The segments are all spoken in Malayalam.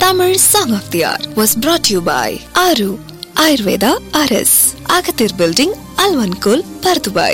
Tamil Song of the Hour was brought to you by Aru Ayurveda RS, Agathir Building, Alvankul, Pardubai.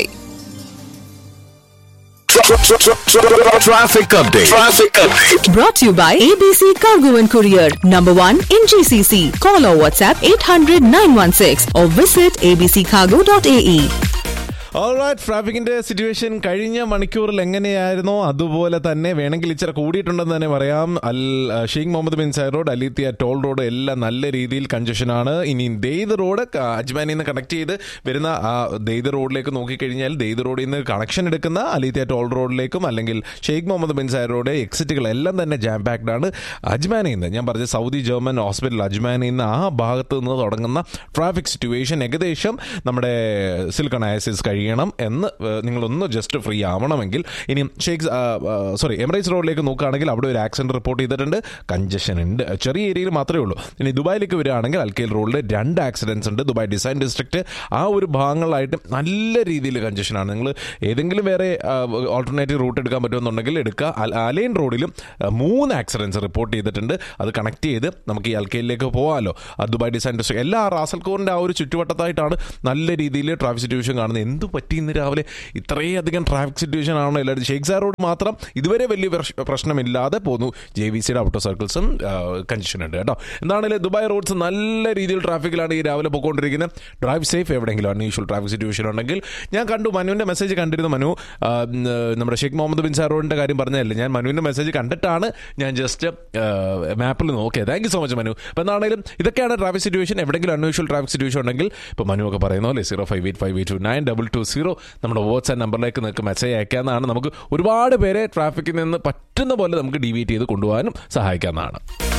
Traffic update. Brought to you by ABC Cargo and Courier, #1 in GCC. Call or WhatsApp 800-916 or visit abccargo.ae. Alright, ട്രാഫിക്കിന്റെ situation കഴിഞ്ഞ മണിക്കൂറിൽ എങ്ങനെയായിരുന്നോ അതുപോലെ തന്നെ വേണമെങ്കിൽ ഇച്ചിരി കൂടിയിട്ടുണ്ടെന്ന് തന്നെ പറയാം. Sheikh Muhammad bin Syed road, അലിത്തിയ toll road എല്ലാം നല്ല രീതിയിൽ കൺജഷനാണ്. ഇനി ദെയ്ദ് റോഡ് അജ്മാനിൽ നിന്ന് കണക്ട് ചെയ്ത് വരുന്ന ആ ദെയ്ദ് റോഡിലേക്ക് നോക്കിക്കഴിഞ്ഞാൽ ദെയ്ദ് റോഡിൽ നിന്ന് കണക്ഷൻ എടുക്കുന്ന അലിത്തിയ ടോൾ റോഡിലേക്കും അല്ലെങ്കിൽ ഷെയ്ഖ് മുഹമ്മദ് ബിൻ സൈദ് റോഡ് എക്സിറ്റുകളെല്ലാം തന്നെ ജാം പാക്ഡ് ആണ്. അജ്മാനിൽ നിന്ന് ഞാൻ പറഞ്ഞ സൗദി ജർമ്മൻ ഹോസ്പിറ്റൽ അജ്മാനിൽ നിന്ന് ആ ഭാഗത്ത് നിന്ന് തുടങ്ങുന്ന ട്രാഫിക് സിറ്റുവേഷൻ ഏകദേശം നമ്മുടെ സിലിക്കൺ അയാസിസ് കഴിയണം എന്ന് നിങ്ങളൊന്ന് ജസ്റ്റ് ഫ്രീ ആവണമെങ്കിൽ. ഇനി എമിറേറ്റ്സ് റോഡിലേക്ക് നോക്കുകയാണെങ്കിൽ അവിടെ ഒരു ആക്സിഡന്റ് റിപ്പോർട്ട് ചെയ്തിട്ടുണ്ട്, കൺജഷൻ ഉണ്ട്, ചെറിയ ഏരിയയിൽ മാത്രമേ ഉള്ളൂ. ഇനി ദുബായിലേക്ക് വരികയാണെങ്കിൽ അൽക്കൈൽ റോഡിൽ 2 ആക്സിഡൻസ് ഉണ്ട്. ദുബായ് ഡിസൈൻ ഡിസ്ട്രിക്റ്റ് ആ ഒരു ഭാഗങ്ങളിലായിട്ട് നല്ല രീതിയിൽ കൺജഷനാണ്. നിങ്ങൾ ഏതെങ്കിലും വേറെ ഓൾട്ടർനേറ്റീവ് റൂട്ട് എടുക്കാൻ പറ്റുമെന്നുണ്ടെങ്കിൽ എടുക്കുക. അലൈൻ റോഡിലും 3 ആക്സിഡൻസ് റിപ്പോർട്ട് ചെയ്തിട്ടുണ്ട്. അത് കണക്ട് ചെയ്ത് നമുക്ക് ഈ അൽക്കൈലിലേക്ക് പോകാമല്ലോ. ദുബായ് ഡിസൈൻ ഡിസ്ട്രിക്ട് എല്ലാ റാസൽഖോറിൻ്റെ ആ ഒരു ചുറ്റുവട്ടത്തായിട്ടാണ് നല്ല രീതിയിൽ ട്രാഫിക് സിറ്റുവേഷൻ കാണുന്നത്. എന്ത് പറ്റി ഇന്ന് രാവിലെ ഇത്രയധികം ട്രാഫിക് സിറ്റുവേഷൻ ആണോ എല്ലാവരും? ഷെയ്ഖ് സാർ റോഡ് മാത്രം ഇതുവരെ വലിയ പ്രശ്നമില്ലാതെ പോന്നു. JVCയുടെ ഔട്ടർ സർക്കിൾസും കൺജഷൻ ഉണ്ട് കേട്ടോ. എന്താണെങ്കിലും ദുബായ് റോഡ്സ് നല്ല രീതിയിൽ ട്രാഫിക്കിലാണ് ഈ രാവിലെ പോയിക്കൊണ്ടിരിക്കുന്നത്. Drive safe. എവിടെയെങ്കിലും അൺയൂഷ്വൽ ട്രാഫിക് സിറ്റുവേഷൻ ഉണ്ടെങ്കിൽ ഞാൻ കണ്ടു, മനുവിൻ്റെ മെസ്സേജ് കണ്ടിരുന്നു. മനു നമ്മുടെ ഷെയ്ഖ് മുഹമ്മദ് ബിൻ സാർ റോഡിൻ്റെ കാര്യം പറഞ്ഞതല്ലേ, ഞാൻ മനുവിൻ്റെ മെസ്സേജ് കണ്ടിട്ടാണ് ഞാൻ ജസ്റ്റ് മാപ്പിൽ നോക്കിയത്. Thank you so much Manu. അപ്പോൾ എന്താണെങ്കിലും ഇതൊക്കെയാണ് ട്രാഫിക് സിറ്റുവേഷൻ. എവിടെയെങ്കിലും അൺയൂഷ്വൽ ട്രാഫിക് സിറ്റുവേഷൻ ഉണ്ടെങ്കിൽ ഇപ്പോൾ മനു ഒക്കെ പറയുന്ന പോലെ 0585829220 നമ്മുടെ വാട്സ്ആപ്പ് നമ്പറിലേക്ക് നിങ്ങൾക്ക് മെസ്സേജ് അയക്കാവുന്നതാണ്. നമുക്ക് ഒരുപാട് പേരെ ട്രാഫിക്കിൽ നിന്ന് പറ്റുന്ന പോലെ നമുക്ക് ഡീവിയേറ്റ് ചെയ്ത് കൊണ്ടുപോകാനും സഹായിക്കാവുന്നതാണ്.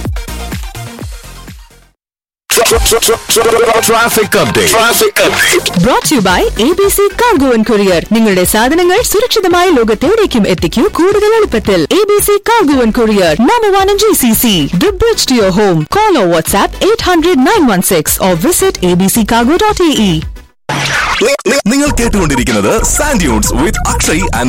Traffic update. Brought to you by ABC Cargo and Courier. നിങ്ങളുടെ സാധനങ്ങൾ സുരക്ഷിതമായ ലോകത്തെവിടേക്കും എത്തിക്കൂ കൂടുതൽ എളുപ്പത്തിൽ. ABC Cargo and Courier, #1 in GCC. The bridge to your home. Call or WhatsApp 800-916 or visit abccargo.ae. നിങ്ങൾ കേട്ടുകൊണ്ടിരിക്കുന്നത് sand dunes with Akshay and